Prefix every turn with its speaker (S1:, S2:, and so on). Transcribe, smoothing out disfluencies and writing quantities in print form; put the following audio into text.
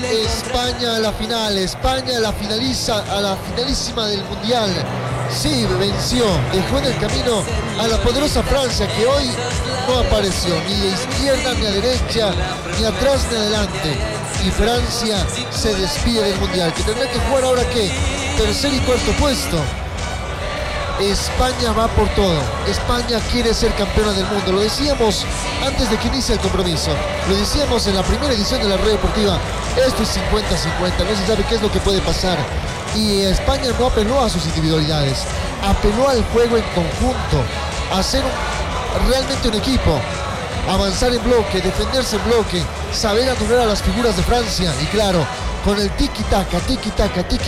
S1: España a la final, España a la finalísima del Mundial. Sí, venció, dejó en el camino a la poderosa Francia, que hoy no apareció ni de izquierda ni a derecha, ni atrás ni adelante. Y Francia se despide del Mundial, que tendrá que jugar ahora ¿qué? Tercer y cuarto puesto. España va por todo. España quiere ser campeona del mundo. Lo decíamos antes de que inicie el compromiso. Lo decíamos en la primera edición de la Red Deportiva. Esto es 50-50. No se sabe qué es lo que puede pasar. Y España no apeló a sus individualidades. Apeló al juego en conjunto. A ser realmente un equipo. Avanzar en bloque, defenderse en bloque. Saber anular a las figuras de Francia. Y claro, con el tiki-taka, tiki-taka, tiki-taka.